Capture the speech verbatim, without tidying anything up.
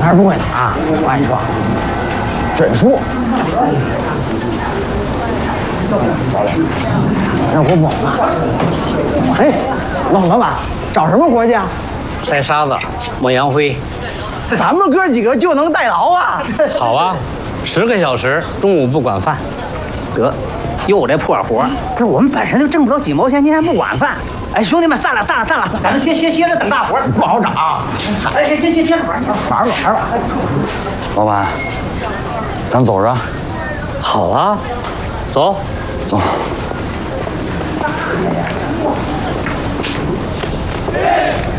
还是不会打。我跟你说，准输。那我懵了。哎，老老板，找什么活计啊？ 筛沙子，抹洋灰。 咱们哥几个就能代劳啊！ 好啊，十个小时，中午不管饭。 得，又这破活！不是我们本身就挣不了几毛钱，您还不管饭？哎，兄弟们，散了散了散了，咱们歇歇歇着等大活， 不好找。 哎，先先先歇着玩玩吧玩吧。 老板，咱走着。 好啊，走走。 Hey!